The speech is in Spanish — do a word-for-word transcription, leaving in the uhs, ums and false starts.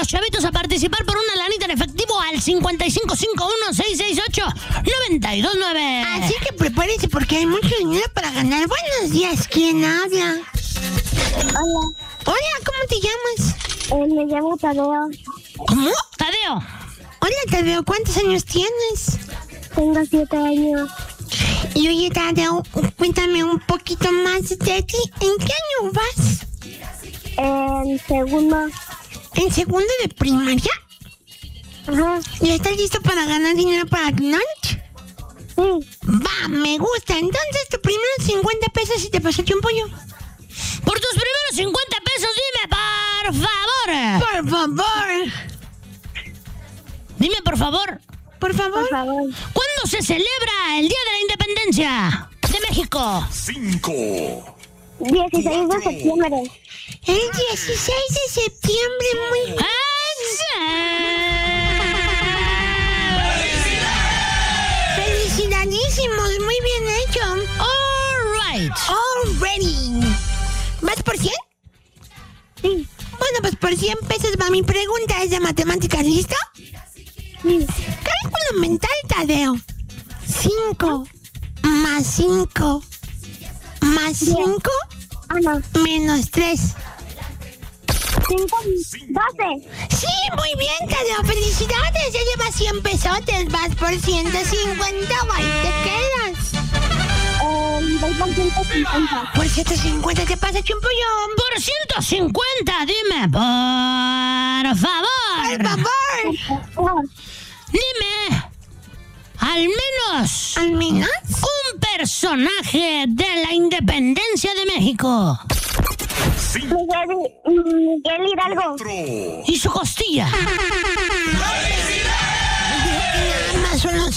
los chavitos a participar por una lanita en efectivo al cincuenta y cinco cincuenta y uno, seiscientos sesenta y ocho, noventa y dos nueve. Así que prepárese porque hay mucho dinero para ganar. Buenos días, ¿quién habla? Hola, Hola, ¿cómo te llamas? eh, me llamo Tadeo. ¿Cómo? Tadeo, Hola, Tadeo, ¿cuántos años tienes? Tengo siete años. Y oye, Tadeo, cuéntame un poquito más de ti. ¿En qué año vas? En segundo. ¿En segundo de primaria? Ajá, ¿Y estás listo para ganar dinero para tu lunch? sí. Va, me gusta. Entonces, tu primeros cincuenta pesos y te pasaste un pollo. por tus primeros cincuenta pesos, dime, por favor. Por favor. Dime, por favor, Por favor. Por favor. ¿cuándo se celebra el Día de la Independencia de México? Cinco. dieciséis de septiembre. El dieciséis de septiembre, muy bien. Felicidadísimos, muy bien hecho. All right. Already. ¿Vas por cien? Sí, Bueno, pues por cien pesos va mi pregunta. ¿Es de matemáticas? ¿Listo? sí. Cálculo mental, Tadeo. cinco más cinco más cinco Ah, no. menos tres. cinco, doce. Sí, muy bien, Tadeo. Felicidades. Ya llevas cien pesotes. Vas por ciento cincuenta. Ahí te quedas. Eh, voy por ciento cincuenta. Por ciento cincuenta te pasa chumpollón. Por ciento cincuenta, dime, por favor. Por favor. Por favor. Dime, al menos Al menos. un personaje de la Independencia de México Miguel, Miguel Hidalgo. Cuatro. y su costilla. Nada más son los